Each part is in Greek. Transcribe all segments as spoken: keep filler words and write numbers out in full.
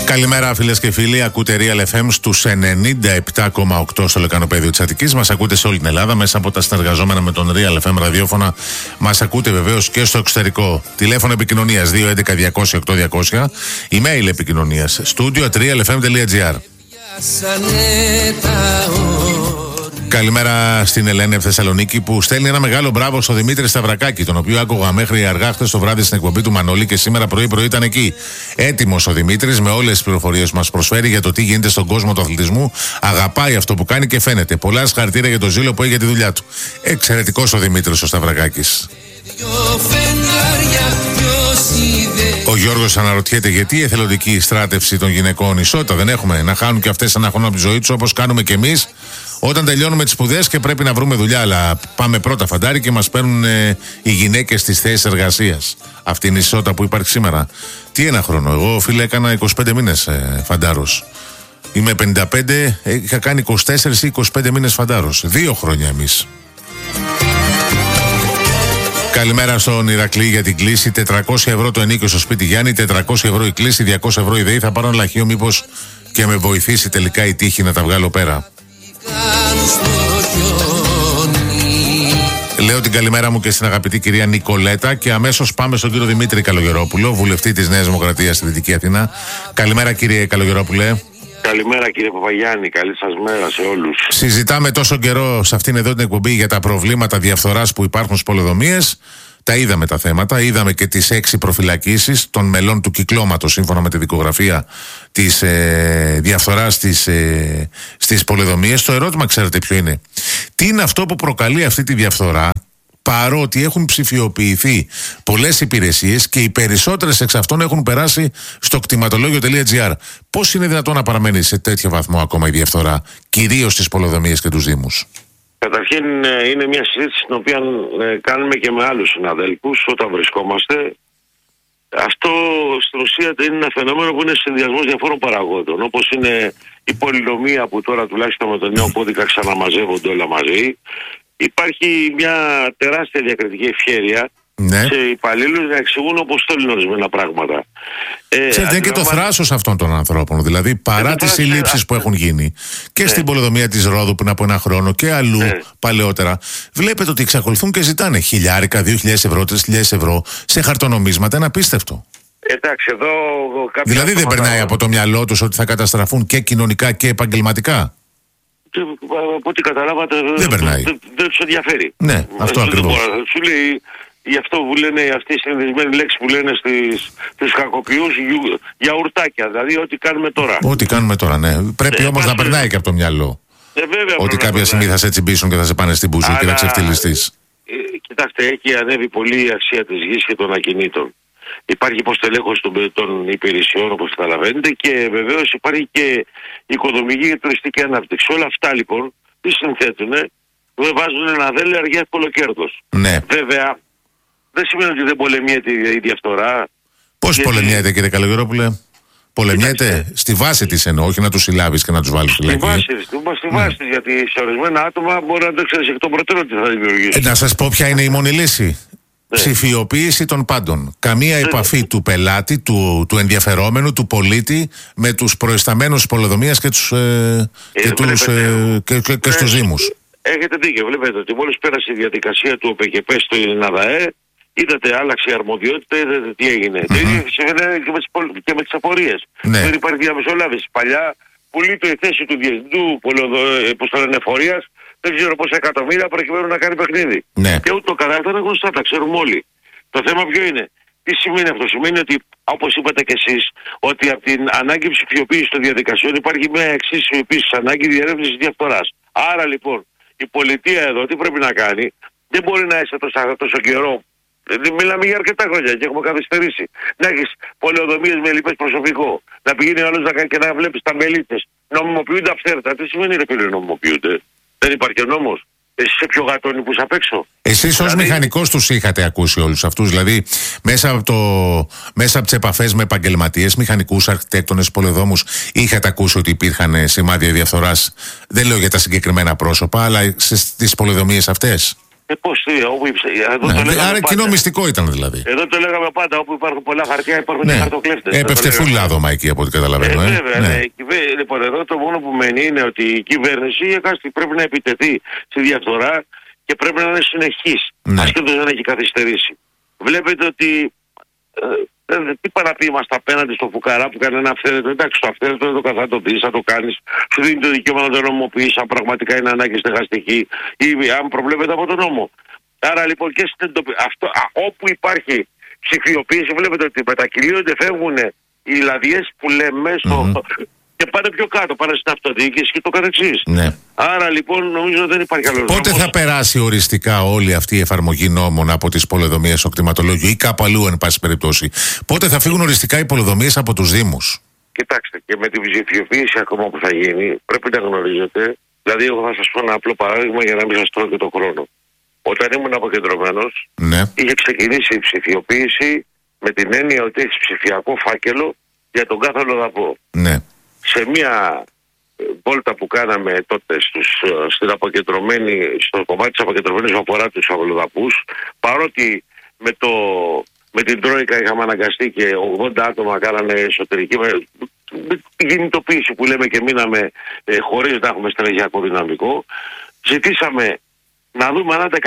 Καλημέρα φίλες και φίλοι, ακούτε Real εφ εμ στους ενενήντα επτά κόμμα οκτώ στο λεκανοπέδιο της Αττικής. Μας ακούτε σε όλη την Ελλάδα μέσα από τα συνεργαζόμενα με τον Real εφ εμ ραδιόφωνα. Μας ακούτε βεβαίως και στο εξωτερικό. Τηλέφωνο επικοινωνίας δύο έντεκα διακόσια οκτώ διακόσια. Email επικοινωνίας studio at realfm.gr. Καλημέρα στην Ελένη Θεσσαλονίκη που στέλνει ένα μεγάλο μπράβο στο Δημήτρη Σταυρακάκη, τον οποίο άκουγα μέχρι αργά χθες το βράδυ στην εκπομπή του Μανώλη και σήμερα πρωί-πρωί ήταν εκεί. Έτοιμος ο Δημήτρης με όλες τις πληροφορίες που μας προσφέρει για το τι γίνεται στον κόσμο του αθλητισμού. Αγαπάει αυτό που κάνει και φαίνεται. Πολλά συγχαρητήρια για το ζήλο που έχει για τη δουλειά του. Εξαιρετικός ο Δημήτρης ο Σταυρακάκης. Ο Γιώργος αναρωτιέται γιατί η εθελοντική στράτευση των γυναικών ισότητα δεν έχουμε, να χάνουν και αυτές ένα χρόνο από τη ζωή τους όπως κάνουμε και εμείς όταν τελειώνουμε τις σπουδές και πρέπει να βρούμε δουλειά. Αλλά πάμε πρώτα φαντάρι και μας παίρνουν ε, οι γυναίκες στις θέσεις εργασίας. Αυτή είναι η ισότητα που υπάρχει σήμερα. Τι ένα χρόνο, εγώ φίλε έκανα είκοσι πέντε μήνες ε, φαντάρος. Είμαι πενήντα πέντε, είχα κάνει είκοσι τέσσερα ή είκοσι πέντε μήνες φαντάρος. Δύο χρόνια εμείς. Καλημέρα στον Ηρακλή για την κλίση. τετρακόσια ευρώ το ενίκιο στο σπίτι Γιάννη, τετρακόσια ευρώ η κλίση, διακόσια ευρώ η ΔΕΗ. Θα πάρω ένα λαχείο μήπως και με βοηθήσει τελικά η τύχη να τα βγάλω πέρα. Λέω την καλημέρα μου και στην αγαπητή κυρία Νικολέτα και αμέσως πάμε στον κύριο Δημήτρη Καλογερόπουλο, βουλευτή της Νέας Δημοκρατίας στη Δυτική Αθήνα. Καλημέρα κύριε Καλογερόπουλε. Καλημέρα κύριε Παπαγιάννη, καλή σας μέρα σε όλους. Συζητάμε τόσο καιρό σε αυτήν εδώ την εκπομπή για τα προβλήματα διαφθοράς που υπάρχουν στις πολεοδομίες. Τα είδαμε τα θέματα, είδαμε και τις έξι προφυλακίσεις των μελών του κυκλώματος σύμφωνα με τη δικογραφία της ε, διαφθοράς στις, ε, στις πολεοδομίες. Το ερώτημα ξέρετε ποιο είναι? Τι είναι αυτό που προκαλεί αυτή τη διαφθορά, παρότι έχουν ψηφιοποιηθεί πολλές υπηρεσίες και οι περισσότερες εξ αυτών έχουν περάσει στο κτηματολόγιο.gr. Πώς είναι δυνατόν να παραμένει σε τέτοιο βαθμό ακόμα η διαφθορά, κυρίως στις πολεοδομίες και τους δήμους? Καταρχήν είναι μια συζήτηση την οποία κάνουμε και με άλλους συναδέλφους όταν βρισκόμαστε. Αυτό στην ουσία είναι ένα φαινόμενο που είναι συνδυασμός διαφόρων παραγόντων, όπως είναι η πολυνομία που τώρα τουλάχιστον με τον νέο κώδικα ξαναμαζεύονται όλα μαζί. Υπάρχει μια τεράστια διακριτική ευχέρεια, ναι, σε υπαλλήλους να εξηγούν όπως θέλουν ορισμένα πράγματα. Ε, Ξέρετε, είναι και το θράσος αυτών των ανθρώπων. Δηλαδή, παρά ε, τις συλλήψεις ε, που έχουν γίνει και ναι, στην πολεοδομία της Ρόδου πριν από ένα χρόνο και αλλού ναι, παλαιότερα, βλέπετε ότι εξακολουθούν και ζητάνε χιλιάρικα, δύο χιλιάδες ευρώ, τρεις χιλιάδες ευρώ σε χαρτονομίσματα. Είναι απίστευτο. Εντάξει, εδώ δηλαδή, δεν περνάει από το μυαλό τους ότι θα καταστραφούν και κοινωνικά και επαγγελματικά? Από ό,τι καταλάβατε, δεν περνάει. Δεν δε τους ενδιαφέρει. Ναι, αυτό ακριβώς. Σου λέει, γι' αυτό που λένε αυτή η συνηθισμένη λέξη που λένε στις, στις κακοποιούς, γιαουρτάκια. Δηλαδή, ό,τι κάνουμε τώρα. Ό,τι κάνουμε τώρα, ναι. Πρέπει ε, όμως να περνάει και από το μυαλό. Ε, βέβαια, ότι κάποια στιγμή θα σε τσιμπήσουν και θα σε πάνε στην μπουζού. Αλλά, και θα ξεφτυλιστείς. Ε, κοιτάξτε, έχει ανέβει πολύ η αξία της γης και των ακινήτων. Υπάρχει υποστελέχωση των, των υπηρεσιών, όπως καταλαβαίνετε, και βεβαίως υπάρχει και οικονομική και τουριστική ανάπτυξη. Όλα αυτά λοιπόν τι συνθέτουν, βάζουν ένα δέλεαρ για εύκολο κέρδος. Ναι. Βέβαια, δεν σημαίνει ότι δεν πολεμιέται η διαφθορά. Πώς γιατί... πολεμιέται, κύριε Καλογερόπουλε? Πολεμιέται Κοιτάξτε. στη βάση της εννοώ, όχι να τους συλλάβεις και να τους βάλεις φυλακή. Στη βάση της, στη βάση της, γιατί σε ορισμένα άτομα μπορεί να το ξέρεις εκ των προτέρων τι θα δημιουργήσει. Ε, να σας πω ποια είναι η μόνη λύση. Ναι. Ψηφιοποίηση των πάντων. Καμία ναι. επαφή του πελάτη, του, του ενδιαφερόμενου, του πολίτη με τους προϊσταμένους της πολεοδομίας και, τους, ε, ε, και, τους, ε, και, και, και στους δήμους. Έχετε δίκιο, βλέπετε ότι μόλις πέρασε η διαδικασία του ΟΠΕΚΕΠΕ στο ΑΔΑΕ, είδατε, άλλαξε η αρμοδιότητα, είδατε τι έγινε. Mm-hmm. Το ίδιο συμβαίνει και με τις, και με τις απορίες. Ναι. Δεν υπάρχει διαμεσολάβηση. Παλιά πουλείται η θέση του διευθυντού εφορίας, δεν ξέρω πόσα εκατομμύρια προκειμένου να κάνει παιχνίδι. Ναι. Και ούτω καλά ήταν γνωστά, τα ξέρουμε όλοι. Το θέμα ποιο είναι? Τι σημαίνει αυτό? Σημαίνει ότι, όπως είπατε κι εσείς, ότι από την ανάγκη ψηφιοποίησης των διαδικασιών υπάρχει μια εξής επίσης ανάγκη διερεύνησης διαφθοράς. Άρα λοιπόν η πολιτεία εδώ τι πρέπει να κάνει? Δεν μπορεί να είσαι τόσο, τόσο καιρό. Μιλάμε για αρκετά χρόνια και έχουμε καθυστερήσει. Να έχεις πολεοδομίες με λοιπές προσωπικό. Να πηγαίνει ο άλλος να κάνει και να βλέπεις τα μελίτες. Νομιμοποιούνται αυθαίρετα. Τι σημαίνει ρε φίλε νομιμοποιούνται? Δεν υπάρχει νόμος. Εσύ είσαι πιο γατόνικους απ' έξω. Εσείς ως δηλαδή... μηχανικός τους είχατε ακούσει όλους αυτούς? Δηλαδή μέσα από, το... μέσα από τις επαφές με επαγγελματίες, μηχανικούς, αρχιτέκτονες, πολεοδόμους, είχατε ακούσει ότι υπήρχαν σημάδια διαφθοράς? Δεν λέω για τα συγκεκριμένα πρόσωπα, αλλά στις πολεοδομίες αυτές. Ε, πώς, όπου εδώ ναι, το άρα κοινό μυστικό ήταν δηλαδή. Εδώ το λέγαμε πάντα, όπου υπάρχουν πολλά χαρτιά υπάρχουν ναι. και χαρτοκλέφτες. Έπεφτε φουλάδωμα εκεί από ό,τι καταλαβαίνω. Ε, ε. βέβαια, ναι. Ναι. Λοιπόν, εδώ το μόνο που μένει είναι ότι η κυβέρνηση πρέπει να επιτεθεί στη διαφθορά και πρέπει να είναι συνεχής. Ναι. Ασχέτως δεν έχει καθυστερήσει. Βλέπετε ότι ε, ε, τι παραπεί είμαστε απέναντι στο φουκαρά που κάνει ένα αυθαίρετο. Εντάξει, το αυθαίρετο δεν το θα το δεις, θα το κάνεις. Σου δίνει το δικαίωμα να το νομοποιείς αν πραγματικά είναι ανάγκη στεγαστική ή αν προβλέπεται από τον νόμο. Άρα λοιπόν και στην αυτό, α, όπου υπάρχει ψηφιοποίηση, βλέπετε ότι μετακυλίονται, φεύγουν οι λαδιές που λέμε στο, mm-hmm. και πάνε πιο κάτω, πάνε στην αυτοδιοίκηση και το καθεξής. Ναι. Άρα λοιπόν νομίζω δεν υπάρχει άλλο. Πότε νόμος. Θα περάσει οριστικά όλη αυτή η εφαρμογή νόμων από τις πολεοδομίες στο κτηματολόγιο ή κάπου αλλού, εν πάση περιπτώσει? Πότε θα φύγουν οριστικά οι πολεοδομίες από τους Δήμους? Κοιτάξτε, και με την ψηφιοποίηση ακόμα που θα γίνει, πρέπει να γνωρίζετε. Δηλαδή, εγώ θα σας πω ένα απλό παράδειγμα για να μην σας τρώω και τον χρόνο. Όταν ήμουν αποκεντρωμένος, ναι. είχε ξεκινήσει η ψηφιοποίηση με την έννοια ότι έχει ψηφιακό φάκελο για τον κάθε λοδαπό. Ναι. Σε μια βόλτα που κάναμε τότε στους, στην αποκεντρωμένη, στο κομμάτι της αποκεντρωμένης που αφορά τους λοδαπούς, παρότι με, το, με την Τρόικα είχαμε αναγκαστεί και ογδόντα άτομα κάνανε εσωτερική, με, με την κινητοποίηση που λέμε και μείναμε ε, χωρίς να έχουμε στελεχειακό δυναμικό, ζητήσαμε να δούμε αν,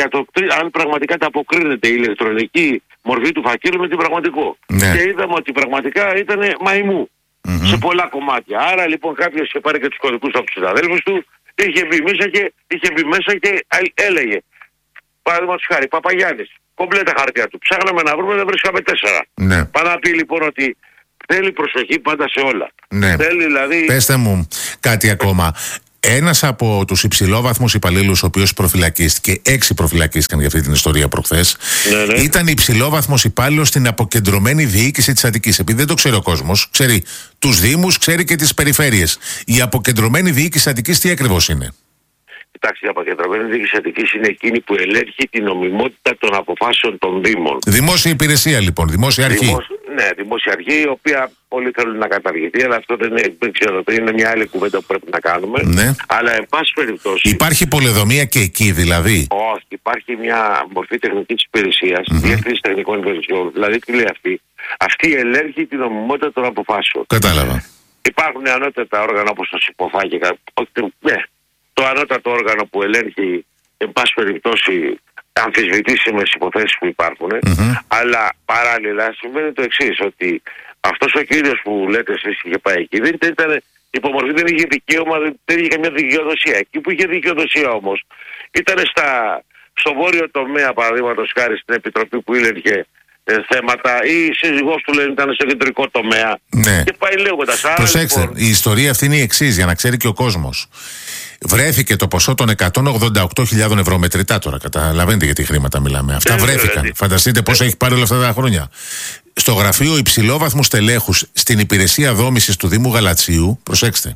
αν πραγματικά τα αποκρίνεται η ηλεκτρονική μορφή του φακέλου με την πραγματικό. Ναι. Και είδαμε ότι πραγματικά ήταν μαϊμού mm-hmm. σε πολλά κομμάτια. Άρα λοιπόν κάποιος είχε πάρει και τους κωδικούς από τους συναδέλφους του, είχε μπει μέσα και, είχε μπει μέσα και έλεγε, παραδείγματος χάρη, Παπαγιάννης, κομπλέτα χαρτιά του. Ψάχναμε να βρούμε, δεν βρίσκαμε τέσσερα. Ναι. Πάει να πει λοιπόν ότι θέλει προσοχή πάντα σε όλα. Ναι. Θέλει δηλαδή... Πέστε μου κάτι ακόμα. Ένας από τους υψηλόβαθμους υπαλλήλους, ο οποίος προφυλακίστηκε, έξι προφυλακίστηκαν για αυτή την ιστορία προχθές, ναι, ναι. ήταν υψηλόβαθμος υπάλληλος στην αποκεντρωμένη διοίκηση της Αττικής. Επειδή δεν το ξέρει ο κόσμος, ξέρει τους Δήμους, ξέρει και τις περιφέρειες. Η αποκεντρωμένη διοίκηση Αττικής τι ακριβώς είναι? Κοιτάξτε, η αποκεντρωμένη διοίκηση Αττικής είναι εκείνη που ελέγχει την νομιμότητα των αποφάσεων των Δήμων. Δημόσια υπηρεσία λοιπόν, δημόσια αρχή. Δημόσ... Ναι, δημόσια αρχή, η οποία πολλοί θέλουν να καταργηθεί, αλλά αυτό δεν είναι, δεν ξέρω, είναι μια άλλη κουβέντα που πρέπει να κάνουμε. Ναι. Αλλά εν πάση περιπτώσει. Υπάρχει πολεοδομία και εκεί δηλαδή? Όχι, υπάρχει μια μορφή τεχνικής υπηρεσίας, mm-hmm. διεύθυνση τεχνικών υπηρεσιών. Δηλαδή τι λέει αυτή? Αυτή ελέγχει την νομιμότητα των αποφάσεων. Κατάλαβα. Υπάρχουν ανώτατα όργανα όπως το ΣΥΠΟΦΑ και ναι, το ανώτατο όργανο που ελέγχει εν πάση περιπτώσει αμφισβητήσιμες υποθέσεις που υπάρχουν, mm-hmm. αλλά παράλληλα συμβαίνει το εξής, ότι αυτός ο κύριος που λέτε εσείς είχε πάει εκεί δεν ήταν υπομορφή, δεν είχε δικαίωμα, δεν είχε καμιά δικαιοδοσία. Εκεί που είχε δικαιοδοσία όμως ήταν στα, στο βόρειο τομέα, παραδείγματος χάρη στην επιτροπή που έλεγε ε, θέματα, ή η σύζυγός του λένε ήταν στο κεντρικό τομέα. Ναι. Και πάει λέγοντας. Προσέξτε, λοιπόν, η ιστορία αυτή είναι η εξής, για να ξέρει και ο κόσμος. Βρέθηκε το ποσό των εκατόν ογδόντα οκτώ χιλιάδων ευρώ μετρητά τώρα. Καταλαβαίνετε για τι χρήματα μιλάμε. Αυτά βρέθηκαν. Φανταστείτε πόσο έχει πάρει όλα αυτά τα χρόνια. Στο γραφείο υψηλόβαθμου στελέχους στην υπηρεσία δόμησης του Δήμου Γαλατσίου, προσέξτε,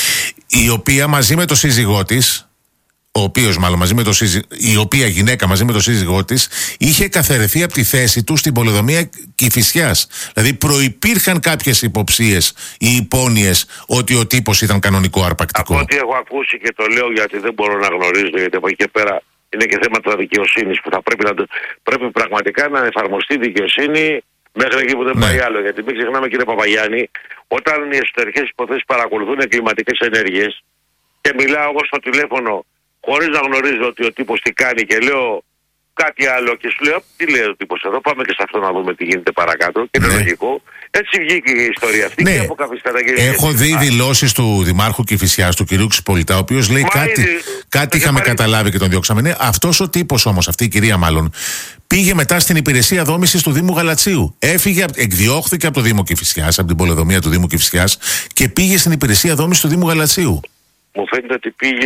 η οποία μαζί με το σύζυγό της, ο οποίος μάλλον μαζί με το σύζυγό, η οποία γυναίκα μαζί με το σύζυγό της είχε καθαιρεθεί από τη θέση του στην πολεοδομία Κηφισιάς. Δηλαδή προϋπήρχαν κάποιες υποψίες ή υπόνοιες ότι ο τύπος ήταν κανονικό αρπακτικό. Από ό,τι έχω ακούσει, και το λέω γιατί δεν μπορώ να γνωρίζω, γιατί από εκεί και πέρα είναι και θέματα δικαιοσύνης που θα πρέπει να πρέπει πραγματικά να εφαρμοστεί δικαιοσύνη μέχρι εκεί που δεν ναι. πάει άλλο. Γιατί μην ξεχνάμε, κύριε Παπαγιάννη, όταν οι εσωτερικές υποθέσεις παρακολουθούν κλιματικές ενέργειες και μιλάω εγώ στο τηλέφωνο χωρίς να γνωρίζω ότι ο τύπος τι κάνει και λέω κάτι άλλο και σου λέω τι λέει ο τύπος εδώ, πάμε και σε αυτό να δούμε τι γίνεται παρακάτω και είναι ναι. λογικό. Έτσι βγήκε η ιστορία αυτή ναι. και από κάποιες καταγγελίες. Έχω δει δηλώσεις του Δημάρχου Κηφισιάς, του κυρίου Ξυπολιτά, ο οποίος λέει Μα κάτι, ήδη, κάτι είχαμε πάρει... καταλάβει και τον διώξαμε. Ναι, αυτός ο τύπος όμως, αυτή η κυρία μάλλον, πήγε μετά στην υπηρεσία δόμησης του Δήμου Γαλατσίου. Έφυγε, εκδιώχθηκε από το Δήμο Κηφισιάς, από την πολεοδομία του Δήμου Κηφισιάς και πήγε στην υπηρεσία δόμησης του Δήμου Γαλατσίου. Μου φαίνεται ότι πήγε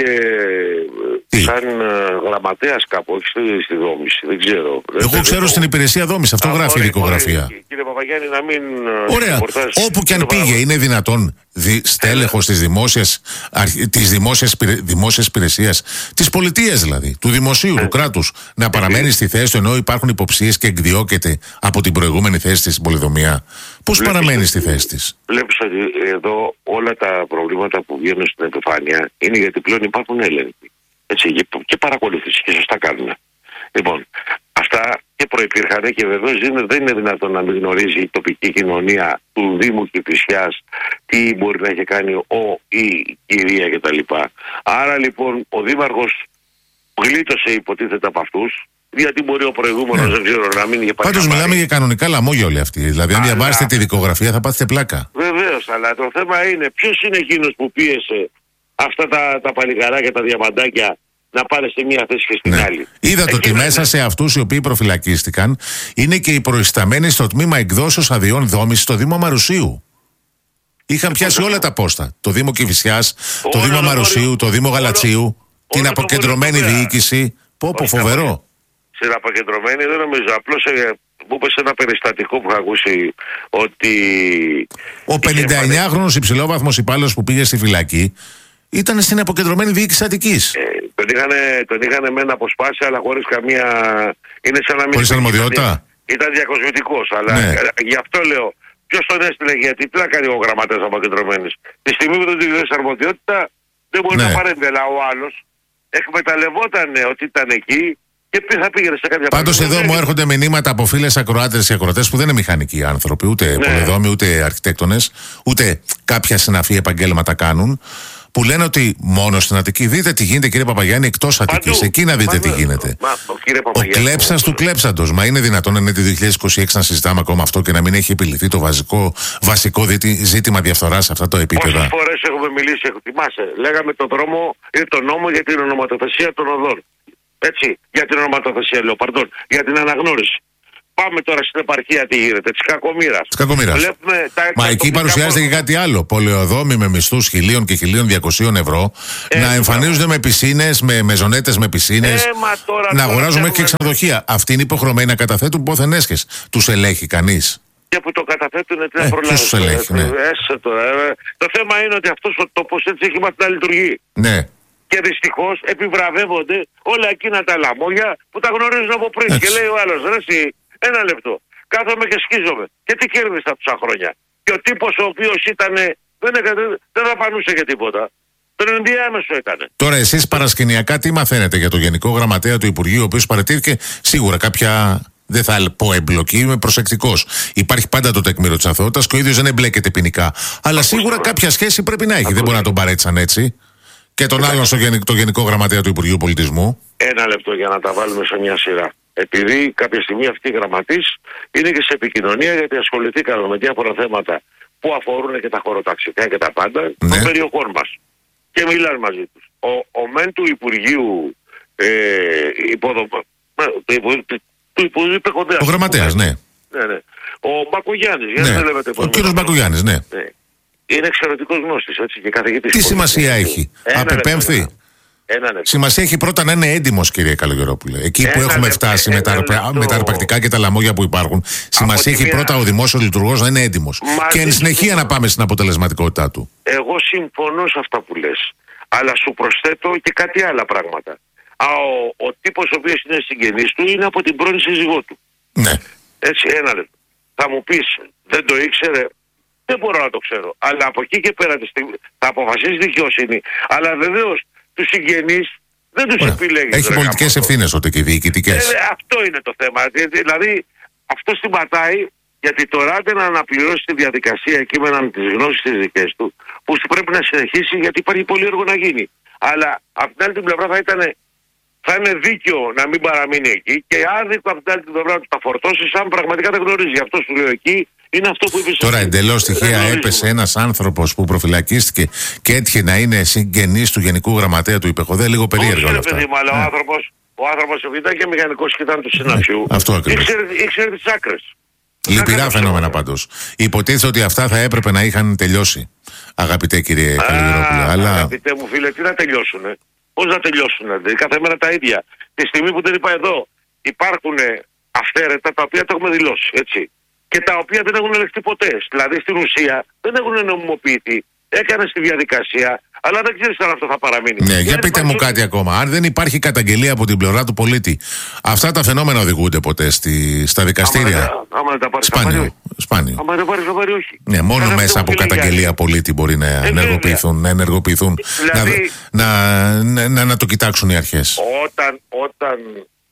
Τι? σαν uh, γραμματέας κάπου, όχι στη, στη δόμηση, δεν ξέρω. Εγώ δεν ξέρω δεν στην υπηρεσία δόμηση, αυτό Α, γράφει η δικογραφία. Κύριε Παπαγιάννη, να μην... Ωραία, όπου και αν πήγε, είναι δυνατόν δι, στέλεχος της δημόσιας, της δημόσιας, δημόσιας υπηρεσίας, της πολιτείας δηλαδή, του δημοσίου, του κράτους, να παραμένει στη θέση του ενώ υπάρχουν υποψίες και εκδιώκεται από την προηγούμενη θέση της στην πολεοδομία? Πώς παραμένει στη θέση της? Βλέπεις ότι εδώ όλα τα προβλήματα που βγαίνουν στην επιφάνεια είναι γιατί πλέον υπάρχουν έλεγχοι. Έτσι, και παρακολουθήσεις και σωστά κάνουν. Λοιπόν, αυτά και προϋπήρχαν και βεβαίως δεν είναι δυνατόν να μην γνωρίζει η τοπική κοινωνία του Δήμου Κηφισιάς τι μπορεί να έχει κάνει ο ή η κυρία κτλ. Άρα λοιπόν ο Δήμαρχος γλίτωσε υποτίθεται από αυτούς, γιατί μπορεί ο προηγούμενος, ναι, δεν ξέρω, να μην είχε πάει. Πάντως μιλάμε για κανονικά λαμόγια όλοι αυτοί. Δηλαδή, αν αλλά... διαβάσετε τη δικογραφία θα πάθετε πλάκα. Βεβαίως, αλλά το θέμα είναι ποιος είναι εκείνος που πίεσε αυτά τα, τα παλικαράκια, τα διαμαντάκια να πάνε σε μία θέση και στην, ναι, άλλη. Είδατε ότι μέσα, ναι, σε αυτούς οι οποίοι προφυλακίστηκαν είναι και οι προϊσταμένοι στο τμήμα εκδόσεως αδειών δόμησης στο Δήμο Μαρουσίου. Είχαν πιάσει όλα τα πόστα. Το Δήμο Κηφισιάς, το Δήμο Μαρουσίου, το Δήμο Γαλατσίου, την αποκεντρωμένη διοίκηση. Πω, πω, φοβερό. Στην αποκεντρωμένη δεν νομίζω. Απλώς μου είπε σε ένα περιστατικό που είχα ακούσει ότι. Ο πενηνταεννιάχρονος υψηλόβαθμος υπάλληλος που πήγε στη φυλακή ήταν στην αποκεντρωμένη διοίκηση Αττικής. Ε, τον είχαν τον είχανε μεν αποσπάσει, αλλά χωρίς καμία. Είναι σαν να μην. Χωρίς αρμοδιότητα. Ήταν, ήταν διακοσμητικός. Αλλά, ναι, γι' αυτό λέω. Ποιος τον έστειλε, γιατί τι να κάνει ο γραμματέας αποκεντρωμένης. Τη στιγμή που δεν του δίνει αρμοδιότητα, δεν μπορεί, ναι, να παρέμβει. Αλλά ο άλλος εκμεταλλευόταν ότι ήταν εκεί και θα πήγαινε σε κάποια. Πάντως εδώ μου έρχονται μηνύματα από φίλες ακροάτες και ακροατές που δεν είναι μηχανικοί άνθρωποι, ούτε, ναι, πολεδόμοι, ούτε αρχιτέκτονες, ούτε κάποια συναφή επαγγέλματα κάνουν, που λένε ότι μόνο στην Αττική. Δείτε τι γίνεται, κύριε Παπαγιάννη, εκτός Αττικής. Εκεί να δείτε, παντού, τι γίνεται. Μα, ο κλέψας του κλέψαντος. Μα είναι δυνατόν να είναι το δύο χιλιάδες είκοσι έξι να συζητάμε ακόμα αυτό και να μην έχει επιληθεί το βασικό, βασικό ζήτημα διαφθοράς σε αυτά τα επίπεδα. Πόσες φορές έχουμε μιλήσει, θυμάσαι, λέγαμε τον δρόμο ή τον νόμο για την ονοματοθεσία των οδών. Έτσι, για την ονοματοθεσία λέω, πardon, για την αναγνώριση. Πάμε τώρα στην επαρχία τι γίνεται, της κακομοίρας. Της κακομοίρας. Μα εκεί παρουσιάζεται και κάτι άλλο. Πολεοδόμοι με μισθούς χιλίων και χιλίων διακοσίων ευρώ, ε, να εμφανίζονται με πισίνες, με μεζονέτες με πισίνες, ε, να αγοράζουν μέχρι και ξενοδοχεία. Αυτοί είναι υποχρεωμένοι να καταθέτουν πόθεν έσχες. Τους ελέγχει κανείς? Και που το καταθέτουν τι να ε, προλάβουν. Τους ελέγχει, ναι. τώρα, ε, το θέμα είναι ότι αυτός ο τόπος έτσι έχει μάθει να λειτουργεί. Ναι. Και δυστυχώς επιβραβεύονται όλα εκείνα τα λαμόγια που τα γνωρίζουν από πριν. Έτσι. Και λέει ο άλλος, ρε εσύ, ένα λεπτό, κάθομαι και σκίζομαι. Και τι κέρδισα τόσα χρόνια? Και ο τύπος ο οποίος ήταν, δεν, δεν δαπανούσε για τίποτα. Τον ενδιάμεσο έκανε. Τώρα εσείς παρασκηνιακά τι μαθαίνετε για το Γενικό Γραμματέα του Υπουργείου, ο οποίος παρατήρηκε σίγουρα κάποια, δεν θα πω εμπλοκή, είμαι προσεκτικός. Υπάρχει πάντα το τεκμήριο της αθωότητας και ο ίδιος δεν εμπλέκεται ποινικά. Αλλά σίγουρα κάποια σχέση πρέπει να έχει. Δεν μπορεί να τον παρέτησαν έτσι. Και τον άλλον στο γενικό, το Γενικό Γραμματέα του Υπουργείου Πολιτισμού. Ένα λεπτό για να τα βάλουμε σε μια σειρά. Επειδή κάποια στιγμή αυτή η γραμματής είναι και σε επικοινωνία, γιατί ασχοληθήκαμε με διάφορα θέματα που αφορούν και τα χωροταξικά και τα πάντα, ναι, των περιοχών μας. Και μιλάνε μαζί τους. Ο, ο μεν του Υπουργείου ε, υποδομα... του Υπουργείου Υπεκοντέας. Ο γραμματέας, ναι. ναι, ναι. Ο Μπακογιάννης. Ναι. Ο κύριος Μπακογιάννης, ναι. ναι. Είναι εξαιρετικός γνώστης, έτσι, και καθηγητής. Τι σημασία έχει? Απεπέμφθη. Σημασία έχει πρώτα να είναι έντιμος, κύριε Καλογερόπουλε. Εκεί ένα που έχουμε λεπτό, φτάσει με τα, με τα αρπακτικά και τα λαμόγια που υπάρχουν. Σημασία έχει μία... πρώτα ο δημόσιος λειτουργός να είναι έντιμος. Και εν συνεχεία να πάμε στην αποτελεσματικότητά του. Εγώ συμφωνώ σε αυτά που λες. Αλλά σου προσθέτω και κάτι άλλα πράγματα. Α, ο, ο τύπος ο οποίος είναι συγγενής του είναι από την πρώην σύζυγό του. Ναι. Έτσι, ένα λεπτό. Θα μου πεις, δεν το ήξερε? Δεν μπορώ να το ξέρω. Αλλά από εκεί και πέρα τη στιγμή θα αποφασίσει δικαιοσύνη. Αλλά βεβαίως τους συγγενείς δεν τους επιλέγει. Έχει πολιτικές ευθύνες ότι και διοικητικές. Ε, αυτό είναι το θέμα. Δηλαδή αυτό στιματάει, γιατί τώρα δεν να αναπληρώσει τη διαδικασία κείμενα με τις γνώσεις τις δικές του, που πρέπει να συνεχίσει, γιατί υπάρχει πολύ έργο να γίνει. Αλλά από την άλλη την πλευρά θα ήταν, θα είναι δίκαιο να μην παραμείνει εκεί, και άδικο από την άλλη την πλευρά του τα φορτώσει, αν πραγματικά δεν γνωρίζει. Αυτό σου λέω εκεί. Είναι αυτό που είπες. Τώρα εντελώς τυχαία έπεσε ένας άνθρωπος που προφυλακίστηκε και έτυχε να είναι συγγενής του Γενικού Γραμματέα του Υπεχοδέ. Λίγο περίεργο όλα αυτά. Όχι, αλλά ο άνθρωπος, ο άνθρωπος ήταν και μηχανικός και ήταν του συναφιού. Αυτό ακριβώς. Ήξερε, ήξερε τις άκρες. Λυπηρά φαινόμενα πάντως. Υποτίθεται ότι αυτά θα έπρεπε να είχαν τελειώσει, αγαπητέ κύριε Καλογερόπουλε. Αλλά... Αγαπητέ μου φίλε, τι να τελειώσουνε? Πώς να τελειώσουνε? Δηλαδή, κάθε μέρα τα ίδια. Τη στιγμή που δεν είπα εδώ, υπάρχουν αυθαίρετα τα οποία τα έχουμε δηλώσει, έτσι. Και τα οποία δεν έχουν ελεγχθεί ποτέ. Δηλαδή στην ουσία δεν έχουν νομιμοποιηθεί. Έκανε στη διαδικασία, αλλά δεν ξέρεις αν αυτό θα παραμείνει. Ναι, για πείτε μου κάτι ακόμα. Αν δεν υπάρχει καταγγελία από την πλευρά του πολίτη, αυτά τα φαινόμενα οδηγούνται ποτέ στη, στα δικαστήρια? Άμα, άμα δεν τα πάρεις, σπάνιο. σπάνιο. Άμα δεν πάρεις, θα πάρει όχι. Ναι, μόνο Άρα μέσα από καταγγελία για... πολίτη μπορεί να ε, ενεργοποιηθούν, να, ενεργοποιηθούν δηλαδή... να, να, να, να το κοιτάξουν οι αρχές. Όταν, όταν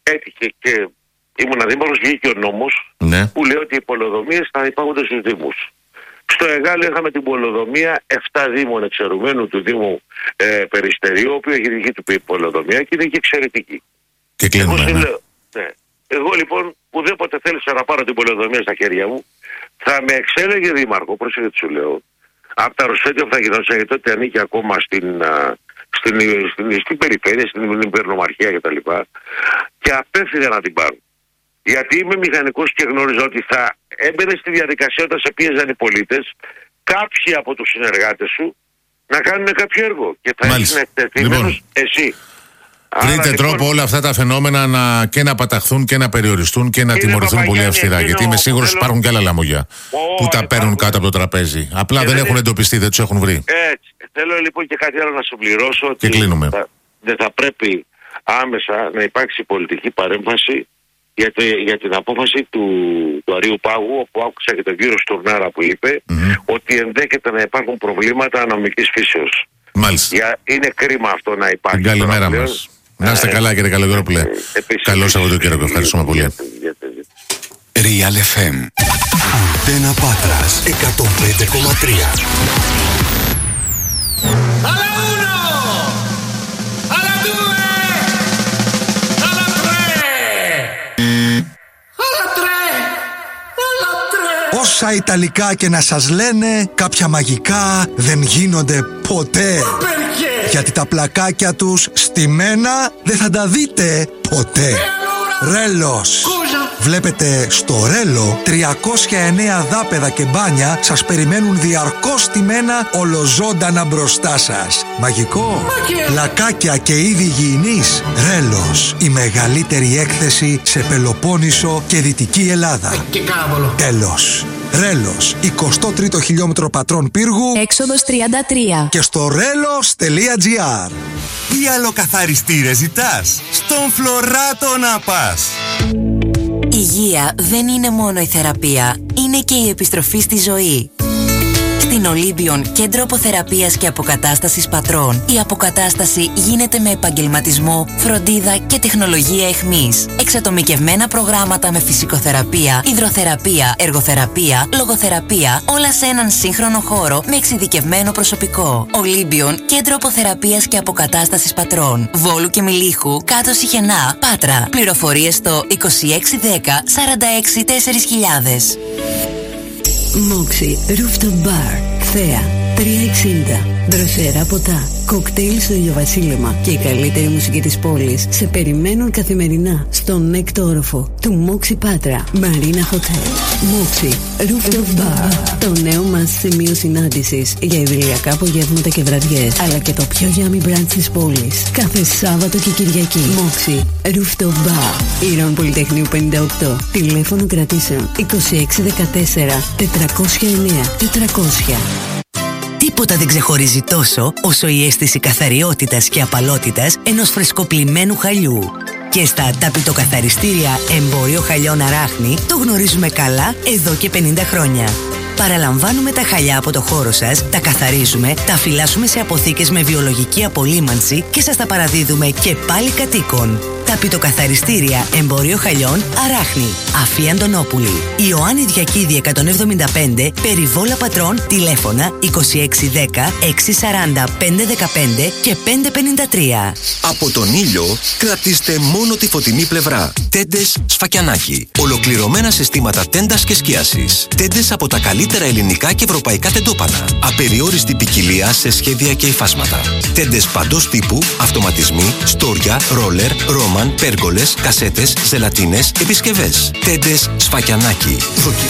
έτυχε και ήμουν δήμαρχος, βγήκε ο νόμος ναι. που λέει ότι οι πολεοδομίες θα υπάγονται στους δήμους. Στο Εγάλιο είχαμε την πολεοδομία επτά δήμων εξαιρουμένου του Δήμου ε, Περιστερίου, ο οποίος έχει δική του πολεοδομία και είναι και εξαιρετική. Και κλείνουμε, εγώ, ναι. λέω, ναι. εγώ λοιπόν ουδέποτε θέλησα να πάρω την πολεοδομία στα χέρια μου, θα με εξέλεγε δήμαρχο, πρόσεχε τι σου λέω, από τα ρουσφέτια που θα γινόταν, γιατί τότε ανήκει ακόμα στην, στην, στην, στην, στην περιφέρεια, στην υπερνομαρχία κτλ. Και, και απέφυγα να την πάρω. Γιατί είμαι μηχανικός και γνώριζα ότι θα έμπαινε στη διαδικασία όταν σε πίεζαν οι πολίτες, κάποιοι από τους συνεργάτες σου να κάνουν κάποιο έργο. Και θα Μάλιστα. είναι εκτεθειμένος λοιπόν, εσύ. Βρείτε λοιπόν, τρόπο όλα αυτά τα φαινόμενα να, και να παταχθούν και να περιοριστούν και να τιμωρηθούν πολύ αυστηρά. Γιατί είμαι σίγουρος ότι υπάρχουν και άλλα λαμογιά oh, που τα παίρνουν κάτω από το τραπέζι. Απλά δεν, δεν έχουν είναι... εντοπιστεί, δεν τους έχουν βρει. Έτσι. Θέλω λοιπόν και κάτι άλλο να συμπληρώσω. Και ότι κλείνουμε. Θα, δεν θα πρέπει άμεσα να υπάρξει πολιτική παρέμβαση για, το, για την απόφαση του, του Αρείου Πάγου, όπου άκουσα και τον κύριο Στουρνάρα που είπε mm-hmm. ότι ενδέχεται να υπάρχουν προβλήματα νομικής φύσεως. Μάλιστα. Για, είναι κρίμα αυτό να υπάρχει. Καλημέρα μας. Να είστε καλά κύριε Καλογερόπουλε. Καλό Σαββατοκύριακο. Ευχαριστούμε πολύ. Real εφ εμ Αντένα Πάτρας εκατόν πέντε κόμμα τρία. Όσα Ιταλικά και να σας λένε, κάποια μαγικά δεν γίνονται ποτέ. Γιατί τα πλακάκια τους στημένα δεν θα τα δείτε ποτέ. Ρέλος. Βλέπετε στο Ρέλο τριακόσια εννέα δάπεδα και μπάνια σας περιμένουν διαρκώς στημένα ολοζώντανα μπροστά σας. Μαγικό. Πλακάκια και είδη υγιεινής. Ρέλος. Η μεγαλύτερη έκθεση σε Πελοπόννησο και Δυτική Ελλάδα. Τέλος. Ρέλος, εικοστό τρίτο χιλιόμετρο Πατρών Πύργου, έξοδος τριάντα τρία. Και στο ρέλος τελεία τζι άρ. Τι άλλο καθαριστήρε ζητάς? Στον Φλωράτο να πας. Υγεία δεν είναι μόνο η θεραπεία, είναι και η επιστροφή στη ζωή. Στην Ολύμπιον, κέντρο αποθεραπείας και αποκατάστασης πατρών, η αποκατάσταση γίνεται με επαγγελματισμό, φροντίδα και τεχνολογία εχμής. Εξατομικευμένα προγράμματα με φυσικοθεραπεία, υδροθεραπεία, εργοθεραπεία, λογοθεραπεία, όλα σε έναν σύγχρονο χώρο με εξειδικευμένο προσωπικό. Ολύμπιον, κέντρο αποθεραπείας και αποκατάστασης πατρών. Βόλου και Μιλίχου, κάτω Σιχενά, Πάτρα. Πληροφορίες στο είκοσι έξι δέκα σαράντα έξι τέσσερα χιλιάδες. Moxie Rooftop Bar, Θέα, τριακόσια εξήντα. Δροσερά ποτά, κοκτέιλ στο ηλιοβασίλεμα και η καλύτερη μουσική της πόλης σε περιμένουν καθημερινά στον έκτο όροφο του Moxie Πάτρα Marina Hotel. Moxie Rooftop Bar, το νέο μας σημείο συνάντησης για ιδηλιακά απογεύματα και βραδιές, αλλά και το πιο yummy brunch της πόλης κάθε Σάββατο και Κυριακή. Moxie Rooftop Bar, Ήρων Πολυτεχνείου πενήντα οκτώ. Τηλέφωνο κρατήσεων είκοσι έξι δεκατέσσερα τετρακόσια εννέα τετρακόσια. Τίποτα δεν ξεχωρίζει τόσο όσο η αίσθηση καθαριότητας και απαλότητας ενός φρεσκοπλημμένου χαλιού. Και στα ταπητοκαθαριστήρια Εμπόριο Χαλιών Αράχνη το γνωρίζουμε καλά εδώ και πενήντα χρόνια. Παραλαμβάνουμε τα χαλιά από το χώρο σας, τα καθαρίζουμε, τα φυλάσσουμε σε αποθήκες με βιολογική απολύμανση και σας τα παραδίδουμε και πάλι κατοίκων. Ταπητοκαθαριστήρια Εμπόριο Χαλιών Αράχνη. Αφή Αντωνόπουλη. Ιωάννη Διακίδη εκατόν εβδομήντα πέντε, Περιβόλα Πατρών, τηλέφωνα είκοσι έξι δέκα έξι σαράντα πέντε δεκαπέντε και πέντε πενήντα τρία. Από τον ήλιο κρατήστε μόνο τη φωτεινή πλευρά. Τέντες Σφακιανάκι. Ολοκληρωμένα συστήματα τέντας και σκίασης. Τέντες από τα καλύτερα ελληνικά και ευρωπαϊκά τεντόπανα. Απεριόριστη ποικιλία σε σχέδια και υφάσματα. Τέντες παντός τύπου, αυτοματισμοί, στόρια, ρόλερ, ρόμαν, πέργολες, κασέτες, ζελατίνες, επισκευές. Τέντες Σφακιανάκι. Δούκι.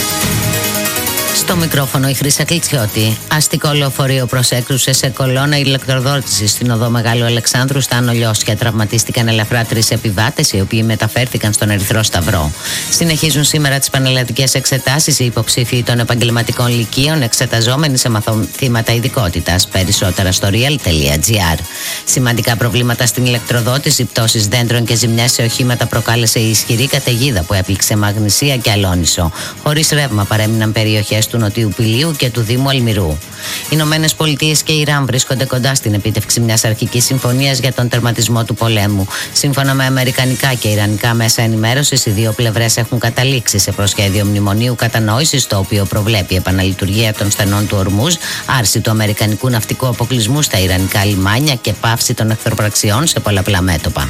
Στο μικρόφωνο η Χρύσα Κλιτσιώτη. Αστικό λεωφορείο προσέκρουσε σε κολόνα ηλεκτροδότηση στην οδό Μεγάλου Αλεξάνδρου στα Άνω Λιώσια. Τραυματίστηκαν ελαφρά τρεις επιβάτες, οι οποίοι μεταφέρθηκαν στον Ερυθρό Σταυρό. Συνεχίζουν σήμερα τις πανελλαδικές εξετάσεις οι υποψήφοι των επαγγελματικών λυκείων, εξεταζόμενοι σε μαθήματα ειδικότητας. Περισσότερα στο real τελεία τζι άρ. Σημαντικά προβλήματα στην ηλεκτροδότηση, πτώσεις δέντρων και ζημιές σε οχήματα προκάλεσε η ισχυρή καταιγίδα που έπληξε Μαγνησία και Αλόνισο. Χωρίς ρεύμα παρέμειναν περιοχές περιοχές του Νοτιού Πηλίου και του Δήμου Αλμυρού. Οι Ηνωμένες Πολιτείες και η Ιράν βρίσκονται κοντά στην επίτευξη μιας αρχικής συμφωνίας για τον τερματισμό του πολέμου. Σύμφωνα με αμερικανικά και ιρανικά μέσα ενημέρωσης, οι δύο πλευρές έχουν καταλήξει σε προσχέδιο μνημονίου κατανόησης, το οποίο προβλέπει επαναλειτουργία των στενών του Ορμούζ, άρση του αμερικανικού ναυτικού αποκλεισμού στα ιρανικά λιμάνια και πάυση των εχθροπραξιών σε πολλαπλά μέτωπα.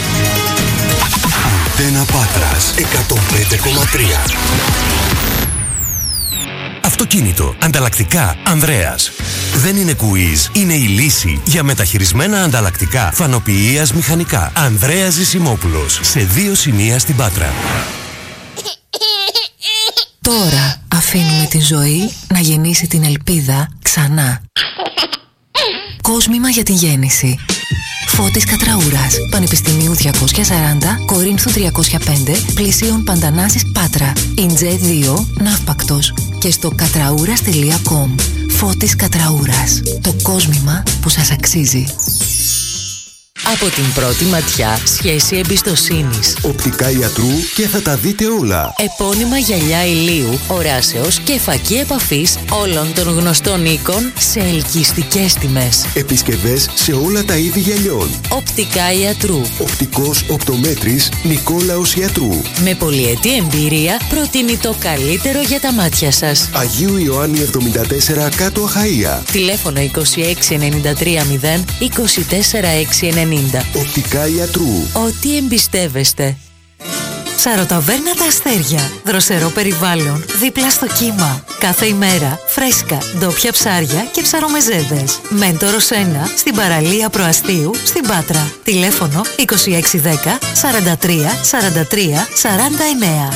Αντένα Πάτρας εκατόν πέντε κόμμα τρία. Αυτοκίνητο, ανταλλακτικά, Ανδρέας. Δεν είναι quiz, είναι η λύση για μεταχειρισμένα ανταλλακτικά, φανοποιίας μηχανικά. Ανδρέας Ζησιμόπουλος, σε δύο σημεία στην Πάτρα. Τώρα αφήνουμε τη ζωή να γεννήσει την ελπίδα ξανά. Κόσμημα για την γέννηση. Φώτης Κατραούρας, Πανεπιστημίου διακόσια σαράντα, Κορίνθου τριακόσια πέντε, πλησίον Παντανάσης Πάτρα. Ιντζέ δύο, Ναύπακτος. Και στο κατραούρας τελεία κομ. Φώτης Κατραούρας. Το κόσμημα που σας αξίζει. Από την πρώτη ματιά, σχέση εμπιστοσύνης. Οπτικά ιατρού και θα τα δείτε όλα. Επώνυμα γυαλιά ηλίου, οράσεως και φακή επαφής όλων των γνωστών οίκων σε ελκυστικές τιμές. Επισκευές σε όλα τα είδη γυαλιών. Οπτικά ιατρού. Οπτικός οπτομέτρης Νικόλαος Ιατρού. Με πολυετή εμπειρία προτείνει το καλύτερο για τα μάτια σας. Αγίου Ιωάννη εβδομήντα τέσσερα κάτω Αχαΐα. Τηλέφωνο είκοσι έξι ενενήντα τρία μηδέν είκοσι τέσσερα έξι ενενήντα. Οπτικά ιατρού. Ό,τι εμπιστεύεστε. Ψαροταβέρνα Τα Αστέρια. Δροσερό περιβάλλον, δίπλα στο κύμα. Κάθε ημέρα φρέσκα, ντόπια ψάρια και ψαρομεζέδες. Μέντορος ένα, στην παραλία Προαστίου, στην Πάτρα. Τηλέφωνο είκοσι έξι δέκα σαράντα τρία σαράντα τρία σαράντα εννέα.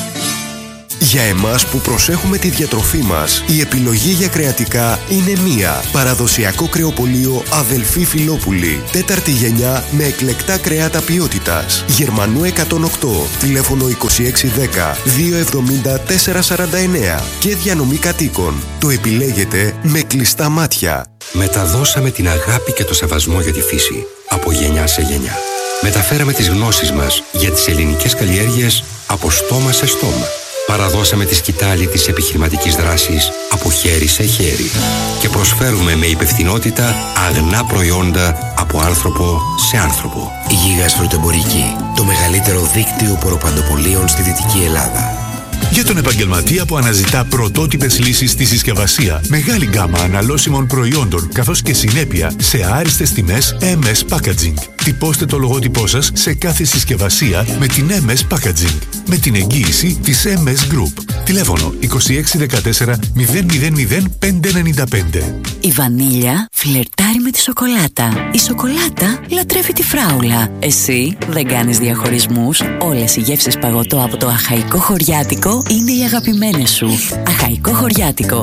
Για εμάς που προσέχουμε τη διατροφή μας, η επιλογή για κρεατικά είναι μία. Παραδοσιακό κρεοπωλείο Αδελφή Φιλόπουλη. Τέταρτη γενιά με εκλεκτά κρέατα ποιότητας. Γερμανού εκατόν οκτώ. Τηλέφωνο είκοσι έξι δέκα διακόσια εβδομήντα τέσσερα σαράντα εννέα. Και διανομή κατοίκων. Το επιλέγετε με κλειστά μάτια. Μεταδώσαμε την αγάπη και το σεβασμό για τη φύση από γενιά σε γενιά. Μεταφέραμε τις γνώσεις μας για τις ελληνικές καλλιέργειες από στόμα σε στόμα. Παραδώσαμε τη σκητάλη της επιχειρηματικής δράσης από χέρι σε χέρι και προσφέρουμε με υπευθυνότητα αγνά προϊόντα από άνθρωπο σε άνθρωπο. Γίγας Φρουτεμπορική, το μεγαλύτερο δίκτυο ποροπαντοπολίων στη Δυτική Ελλάδα. Για τον επαγγελματία που αναζητά πρωτότυπες λύσεις στη συσκευασία, μεγάλη γκάμα αναλώσιμων προϊόντων καθώς και συνέπεια σε άριστες τιμές εμ ες Packaging. Τυπώστε το λογότυπό σας σε κάθε συσκευασία με την εμ ες Packaging, με την εγγύηση της εμ ες Group. Τηλέφωνο είκοσι έξι δεκατέσσερα μηδέν μηδέν μηδέν πέντε ενενήντα πέντε. Η βανίλια φλερτάρει με τη σοκολάτα. Η σοκολάτα λατρεύει τη φράουλα. Εσύ δεν κάνεις διαχωρισμούς. Όλες οι γεύσεις παγωτό από το Αχαϊκό Χωριάτικο είναι οι αγαπημένες σου. Αχαϊκό Χωριάτικο.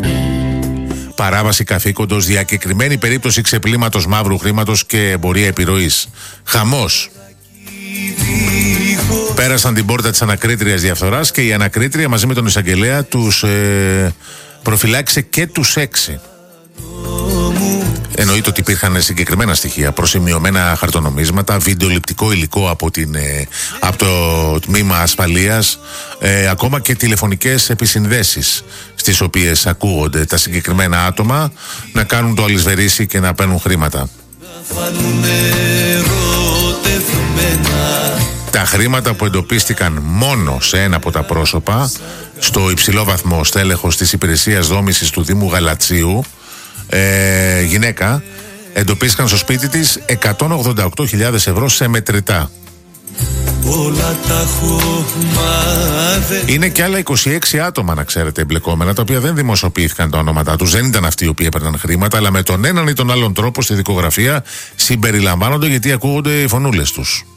Παράβαση καθήκοντος, διακεκριμένη περίπτωση ξεπλήματος μαύρου χρήματος και εμπορία επιρροής. Χαμός. Πέρασαν την πόρτα της ανακρίτριας διαφθοράς και η ανακρίτρια μαζί με τον εισαγγελέα τους ε, προφυλάξε και τους έξι. Εννοείται ότι υπήρχαν συγκεκριμένα στοιχεία, προσημειωμένα χαρτονομίσματα, βιντεοληπτικό υλικό από, την, ε, από το τμήμα ασφαλείας, ε, ακόμα και τηλεφωνικές επισυνδέσεις στις οποίες ακούγονται τα συγκεκριμένα άτομα να κάνουν το αλυσβερίσι και να παίρνουν χρήματα. Τα χρήματα που εντοπίστηκαν μόνο σε ένα από τα πρόσωπα, στο υψηλόβαθμο στέλεχος της υπηρεσίας δόμησης του Δήμου Γαλατσίου, ε, γυναίκα, εντοπίστηκαν στο σπίτι της εκατόν ογδόντα οκτώ χιλιάδες ευρώ σε μετρητά. Είναι και άλλα είκοσι έξι άτομα, να ξέρετε, εμπλεκόμενα, τα οποία δεν δημοσιοποιήθηκαν τα ονόματά τους. Δεν ήταν αυτοί οι οποίοι έπαιρναν χρήματα, αλλά με τον έναν ή τον άλλον τρόπο στη δικογραφία συμπεριλαμβάνονται γιατί ακούγονται οι φωνούλες τους.